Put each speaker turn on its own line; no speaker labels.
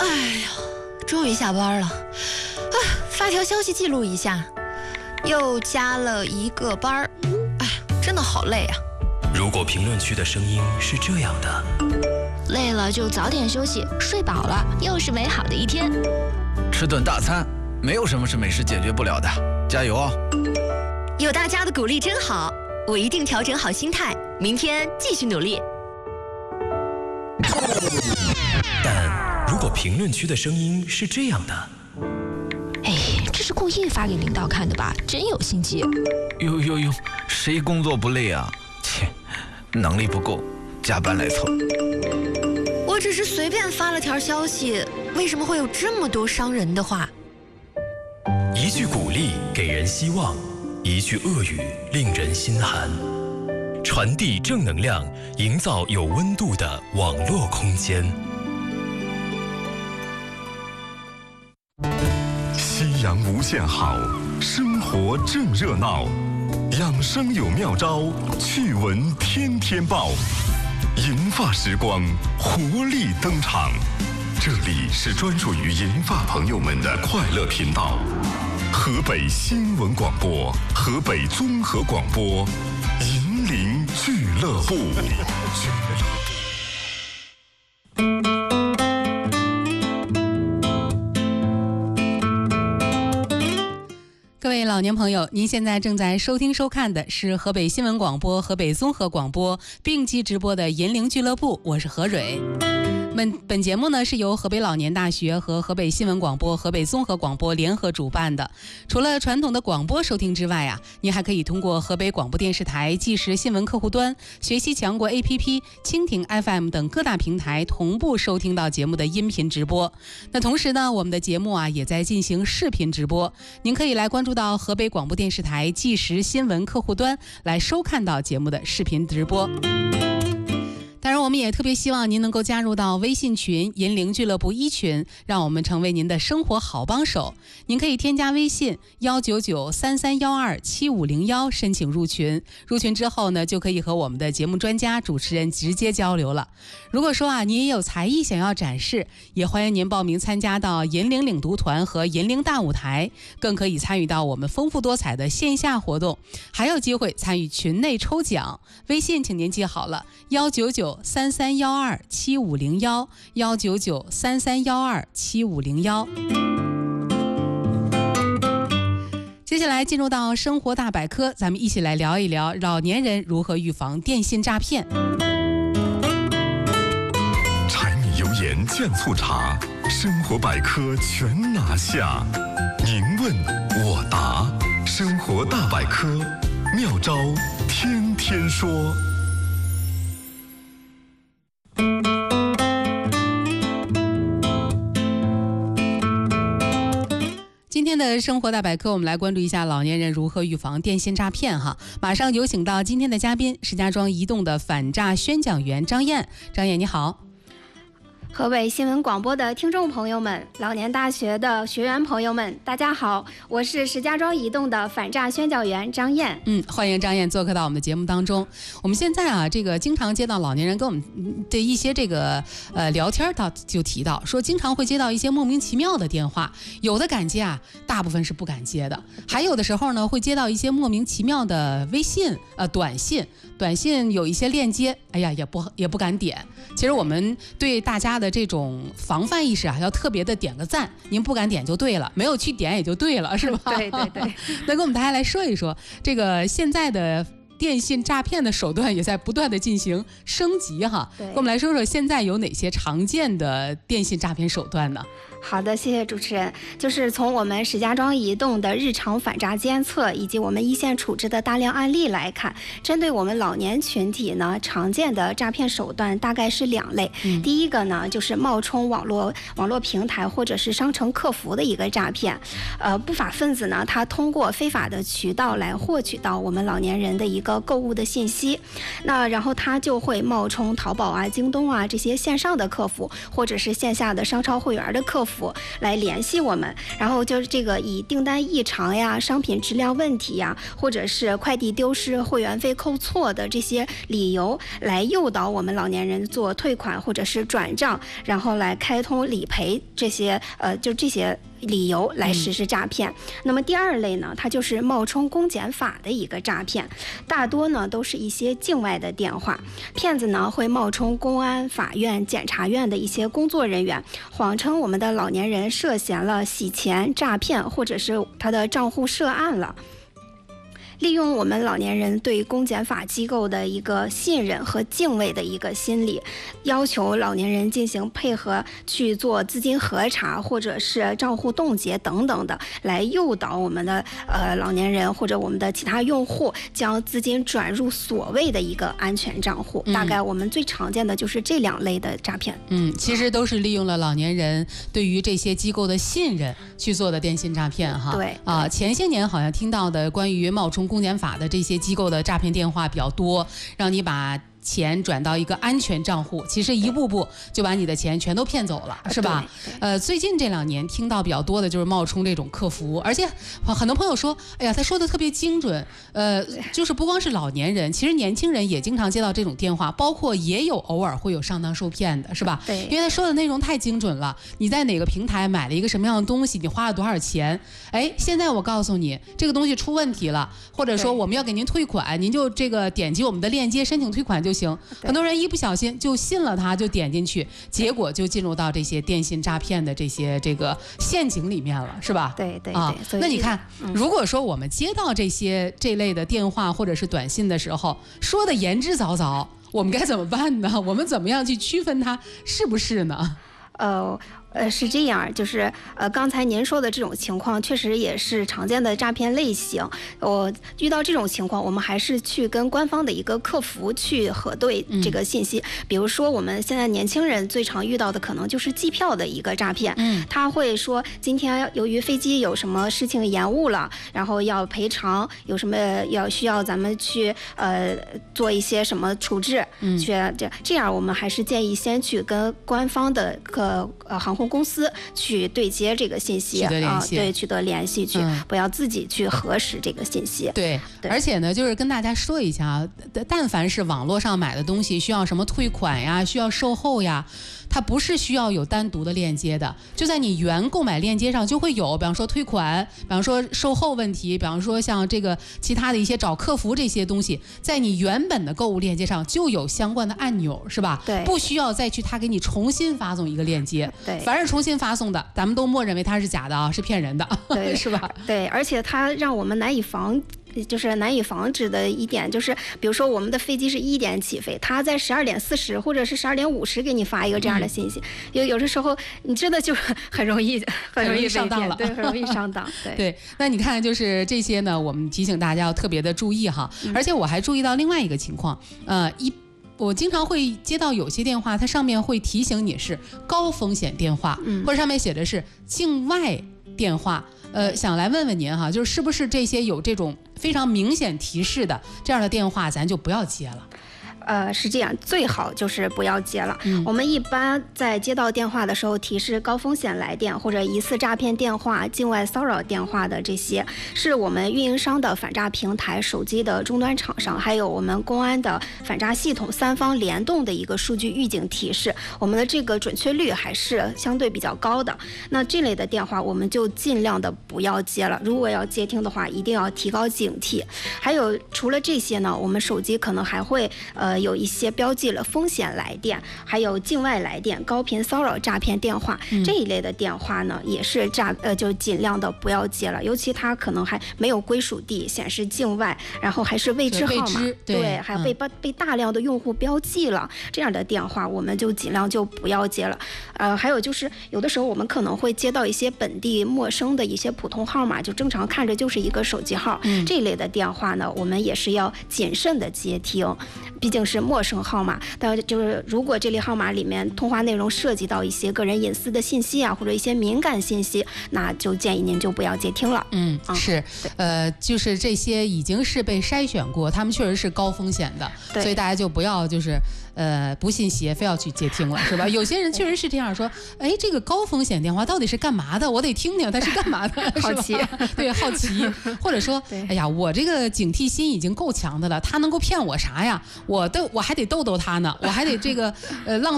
哎呀，终于下班了，发条消息记录一下，又加了一个班儿，哎，真的好累啊。
如果评论区的声音是这样的，
累了就早点休息，睡饱了又是美好的一天。
吃顿大餐，没有什么是美食解决不了的，加油哦！
有大家的鼓励真好，我一定调整好心态，明天继续努力。
但如果评论区的声音是这样的，
哎，这是故意发给领导看的吧？真有心机。
哟，谁工作不累啊？切，能力不够，加班来凑。
我只是随便发了条消息，为什么会有这么多伤人的话？
一句鼓励给人希望，一句恶语令人心寒。传递正能量，营造有温度的网络空间。
夕阳无限好，生活正热闹，养生有妙招，趣闻天天报。银发时光，活力登场。这里是专属于银发朋友们的快乐频道。河北新闻广播，河北综合广播，银铃俱乐部。
各位老年朋友，您现在正在收听收看的是河北新闻广播、河北综合广播并机直播的银铃俱乐部，我是何蕊。本节目呢是由河北老年大学和河北新闻广播、河北综合广播联合主办的。除了传统的广播收听之外啊，您还可以通过河北广播电视台即时新闻客户端、学习强国 APP、蜻蜓 FM 等各大平台同步收听到节目的音频直播。那同时呢，我们的节目啊也在进行视频直播，您可以来关注到河北广播电视台即时新闻客户端来收看到节目的视频直播。当然，我们也特别希望您能够加入到微信群银铃俱乐部1群，让我们成为您的生活好帮手。您可以添加微信19933127501申请入群。入群之后呢，就可以和我们的节目专家、主持人直接交流了。如果说啊，您也有才艺想要展示，也欢迎您报名参加到银铃领读团和银铃大舞台，更可以参与到我们丰富多彩的线下活动，还有机会参与群内抽奖。微信请您记好了，19933127501，19933127501。接下来进入到生活大百科，咱们一起来聊一聊老年人如何预防电信诈骗。
柴米油盐酱醋茶，生活百科全拿下。您问我答，生活大百科，妙招天天说。
今天的生活大百科，我们来关注一下老年人如何预防电信诈骗哈。马上有请到今天的嘉宾，石家庄移动的反诈宣讲员张燕。张燕你好。
河北新闻广播的听众朋友们，老年大学的学员朋友们，大家好，我是石家庄移动的反诈宣讲员张燕。
欢迎张燕做客到我们的节目当中。我们现在啊，这个经常接到老年人跟我们的一些这个聊天，就提到说，经常会接到一些莫名其妙的电话，有的敢接啊，大部分是不敢接的，还有的时候呢，会接到一些莫名其妙的微信短信有一些链接，哎呀也不敢点。其实我们对大家的这种防范意识啊，要特别的点个赞。您不敢点就对了，没有去点也就对了，是吧？
对。
那跟我们大家来说一说，这个现在的电信诈骗的手段也在不断的进行升级哈。跟我们来说说现在有哪些常见的电信诈骗手段呢？
好的，谢谢主持人。就是从我们石家庄移动的日常反诈监测以及我们一线处置的大量案例来看，针对我们老年群体呢，常见的诈骗手段大概是2类。第一个呢，就是冒充网络平台或者是商城客服的一个诈骗。不法分子呢，他通过非法的渠道来获取到我们老年人的一个购物的信息，那然后他就会冒充淘宝啊、京东啊这些线上的客服，或者是线下的商超会员的客服。 服来联系我们，然后就是这个以订单异常呀、商品质量问题呀，或者是快递丢失、会员费扣错的这些理由来诱导我们老年人做退款或者是转账，然后来开通理赔这些就这些理由来实施诈骗。那么第二类呢，它就是冒充公检法的一个诈骗，大多呢都是一些境外的电话，骗子呢会冒充公安、法院、检察院的一些工作人员，谎称我们的老年人涉嫌了洗钱、诈骗，或者是他的账户涉案了。利用我们老年人对公检法机构的一个信任和敬畏的一个心理，要求老年人进行配合去做资金核查或者是账户冻结等等的，来诱导我们的老年人或者我们的其他用户将资金转入所谓的一个安全账户。大概我们最常见的就是这2类的诈骗。
其实都是利用了老年人对于这些机构的信任去做的电信诈骗哈。
对
前些年好像听到的关于冒充公检法的这些机构的诈骗电话比较多，让你把钱转到一个安全账户，其实一步步就把你的钱全都骗走了，是吧？最近这2年听到比较多的就是冒充这种客服，而且很多朋友说，哎呀，他说的特别精准，就是不光是老年人，其实年轻人也经常接到这种电话，包括也有偶尔会有上当受骗的，是吧？
对，
因为他说的内容太精准了，你在哪个平台买了一个什么样的东西，你花了多少钱，哎，现在我告诉你这个东西出问题了，或者说我们要给您退款，您就这个点击我们的链接申请退款就行。很多人一不小心就信了他，就点进去，结果就进入到这些电信诈骗的这个陷阱里面了，是吧？
对
那你看，如果说我们接到这类的电话或者是短信的时候，说的言之凿凿，我们该怎么办呢？我们怎么样去区分它是不是呢？
是这样，就是刚才您说的这种情况，确实也是常见的诈骗类型。我遇到这种情况，我们还是去跟官方的一个客服去核对这个信息。比如说，我们现在年轻人最常遇到的可能就是机票的一个诈骗。他会说今天由于飞机有什么事情延误了，然后要赔偿，有什么需要咱们去做一些什么处置。这样我们还是建议先去跟官方的航空公司去对接这个信息，取得联系，不要自己去核实这个信息。
对，而且呢，就是跟大家说一下，但凡是网络上买的东西，需要什么退款呀，需要售后呀，它不是需要有单独的链接的，就在你原购买链接上就会有，比方说退款，比方说售后问题，比方说像这个其他的一些找客服这些东西，在你原本的购物链接上就有相关的按钮，是吧？
对，
不需要再去他给你重新发送一个链接。
对，
凡是重新发送的，咱们都默认为它是假的啊，是骗人的，
对，
是吧？
对，而且它让我们难以防止的一点就是，比如说我们的飞机是1点起飞，他在12点40或者是12点50给你发一个这样的信息，有的时候你真的就很容易
上当了，
对，很容易上当。
对，那你看就是这些呢，我们提醒大家要特别的注意哈。而且我还注意到另外一个情况，我经常会接到有些电话，它上面会提醒你是高风险电话，或者上面写的是境外电话。想来问问您哈，就是不是这些有这种非常明显提示的这样的电话，咱就不要接了。
是这样，最好就是不要接了。我们一般在接到电话的时候，提示高风险来电或者疑似诈骗电话、境外骚扰电话的这些，是我们运营商的反诈平台、手机的终端厂商，还有我们公安的反诈系统3方联动的一个数据预警提示。我们的这个准确率还是相对比较高的。那这类的电话，我们就尽量的不要接了。如果要接听的话，一定要提高警惕。还有除了这些呢，我们手机可能还会有一些标记了风险来电，还有境外来电、高频骚扰诈骗电话这一类的电话呢，也是就尽量的不要接了。尤其它可能还没有归属地，显示境外，然后还是未知号码，对，还被大量的用户标记了，这样的电话我们就尽量就不要接了。还有就是有的时候我们可能会接到一些本地陌生的一些普通号码，就正常看着就是一个手机号，这一类的电话呢，我们也是要谨慎的接听，毕竟是陌生号码。但就是如果这类号码里面通话内容涉及到一些个人隐私的信息啊，或者一些敏感信息，那就建议您就不要接听了。
是，就是这些已经是被筛选过，他们确实是高风险的，所以大家就不要就是不信邪，非要去接听了，是吧？有些人确实是这样说，哎，这个高风险电话到底是干嘛的？我得听听它是干嘛的，
好奇，
对，好奇，或者说，哎呀，我这个警惕心已经够强的了，他能够骗我啥呀？我还得逗逗他呢，我还得这个浪。